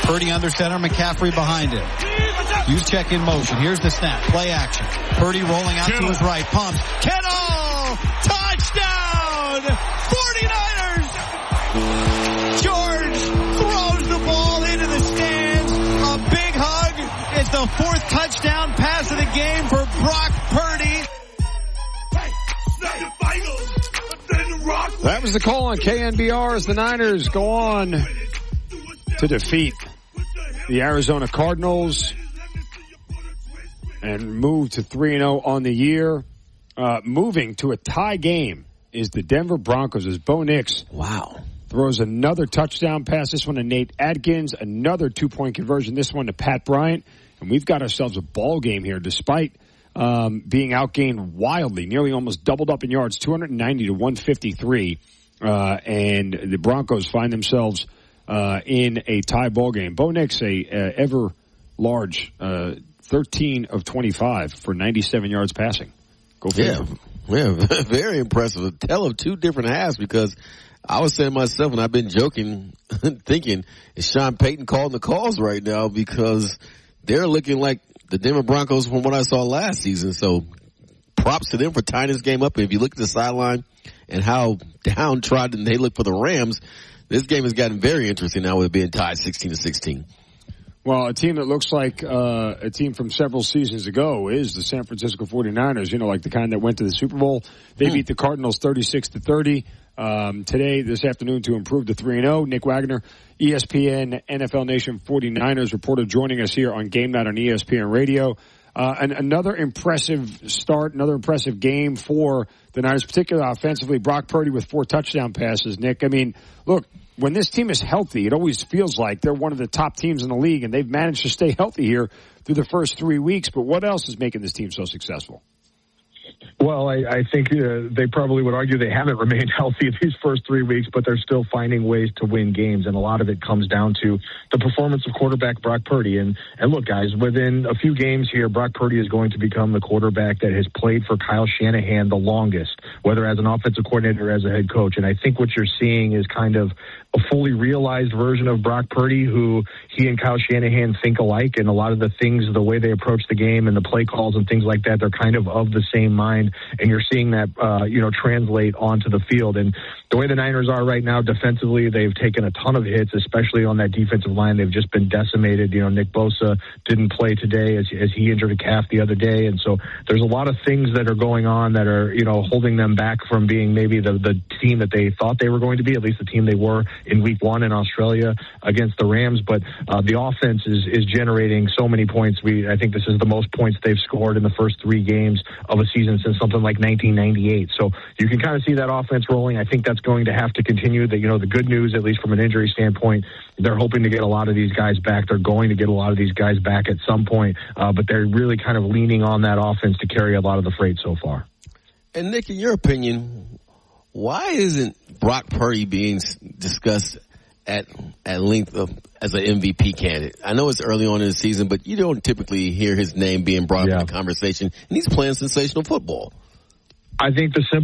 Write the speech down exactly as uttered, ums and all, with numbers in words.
Purdy under center, McCaffrey behind him. You check in motion. Here's the snap. Play action. Purdy rolling out to his right. Pumps. Kittle! Touchdown! forty-niners! George throws the ball into the stands. A big hug. It's the fourth touchdown pass of the game for Brock Purdy. That was the call on K N B R as the Niners go on to defeat the Arizona Cardinals and move to three and oh on the year. Uh, moving to a tie game is the Denver Broncos as Bo Nix wow. throws another touchdown pass. This one to Nate Adkins, another two-point conversion. This one to Pat Bryant. And we've got ourselves a ball game here despite um, being outgained wildly, nearly almost doubled up in yards, two ninety to one fifty-three. Uh, and the Broncos find themselves uh, in a tie ball game. Bo Nix, a uh, ever large uh, thirteen of twenty-five for ninety-seven yards passing. Go figure. Yeah, yeah, very impressive. A tale of two different halves because I was saying to myself, and I've been joking, thinking, is Sean Payton calling the calls right now because they're looking like the Denver Broncos from what I saw last season. So props to them for tying this game up. And if you look at the sideline and how downtrodden they look for the Rams, this game has gotten very interesting now with it being tied sixteen to sixteen. Well, a team that looks like uh, a team from several seasons ago is the San Francisco forty-niners, you know, like the kind that went to the Super Bowl. They hmm. beat the Cardinals thirty-six to thirty um, today, this afternoon, to improve to three and oh. Nick Wagner, E S P N, N F L Nation forty-niners reporter, joining us here on Game Night on E S P N Radio. Uh, and another impressive start, another impressive game for the Niners, particularly offensively. Brock Purdy with four touchdown passes, Nick. I mean, look, when this team is healthy, it always feels like they're one of the top teams in the league, and they've managed to stay healthy here through the first three weeks. But what else is making this team so successful? Well, I, I think uh, they probably would argue they haven't remained healthy these first three weeks, but they're still finding ways to win games, and a lot of it comes down to the performance of quarterback Brock Purdy. And, and look, guys, within a few games here, Brock Purdy is going to become the quarterback that has played for Kyle Shanahan the longest, whether as an offensive coordinator or as a head coach. And I think what you're seeing is kind of a fully realized version of Brock Purdy, who he and Kyle Shanahan think alike, and a lot of the things, the way they approach the game and the play calls and things like that, they're kind of of the same mind, and you're seeing that, uh, you know, translate onto the field. And the way the Niners are right now defensively, they've taken a ton of hits, especially on that defensive line. They've just been decimated. You know, Nick Bosa didn't play today as, as he injured a calf the other day, and so there's a lot of things that are going on that are, you know, holding them back from being maybe the, the team that they thought they were going to be, at least the team they were in week one in Australia against the Rams. But uh, the offense is, is generating so many points. We I think this is the most points they've scored in the first three games of a season since something like nineteen ninety-eight. So you can kind of see that offense rolling. I think that's going to have to continue. That, you know, the good news, at least from an injury standpoint, they're hoping to get a lot of these guys back. They're going to get a lot of these guys back at some point, uh, but they're really kind of leaning on that offense to carry a lot of the freight so far. And Nick, in your opinion, why isn't Brock Purdy being discussed at at length of, as an M V P candidate? I know it's early on in the season, but you don't typically hear his name being brought yeah. up in the conversation, and he's playing sensational football. I think the simple